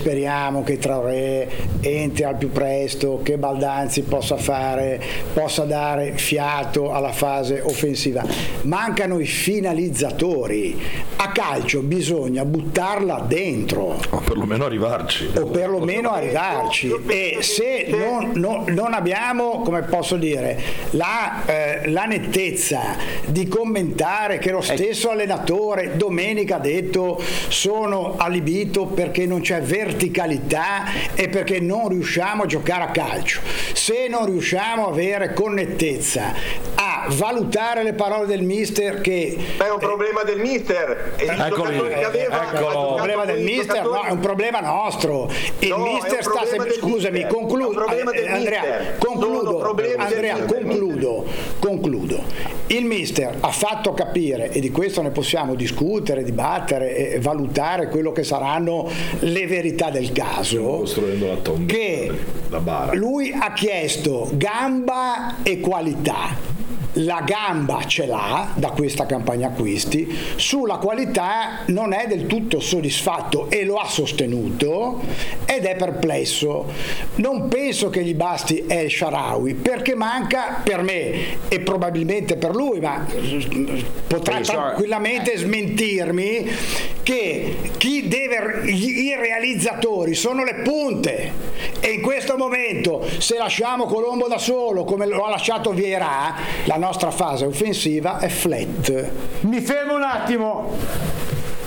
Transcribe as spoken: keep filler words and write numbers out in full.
speriamo che Traoré entri al più presto, che Baldanzi possa fare, possa dare fiato alla fase offensiva. Mancano i finalizzatori. A calcio bisogna buttarla dentro. O perlomeno arrivarci. O perlomeno arrivarci. E se non, non, non abbiamo, come posso dire, la, eh, la nettezza di commentare che lo stesso allenatore domenica ha detto sono allibito perché non c'è verticalità e perché non riusciamo a giocare a calcio. Se non riusciamo a avere connettezza, a valutare le parole del mister che è un problema del mister e il giocatore che aveva ecco, è un problema del mister, no, è un problema nostro. Il no, mister sta sempre, scusami, mister. concludo eh, Andrea, concludo Andrea, concludo, concludo. Il mister ha fatto capire, e di questo ne possiamo discutere, dibattere e valutare quello che saranno le verità del caso, costruendo la tomba, che la bara. Lui ha chiesto gamba e qualità. La gamba ce l'ha da questa campagna acquisti, sulla qualità non è del tutto soddisfatto e lo ha sostenuto ed è perplesso. Non penso che gli basti El Shaarawy perché manca, per me e probabilmente per lui, ma potrà tranquillamente smentirmi, che chi deve, i realizzatori sono le punte e in questo momento se lasciamo Colombo da solo come lo ha lasciato Vieira, la nostra fase offensiva è flat. Mi fermo un attimo.